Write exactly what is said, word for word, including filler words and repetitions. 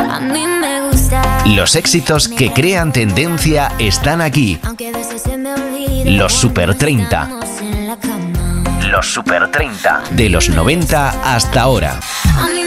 A mí me gusta. Los éxitos que crean tendencia están aquí. Los Super treinta. Los Super treinta. De los noventa hasta ahora.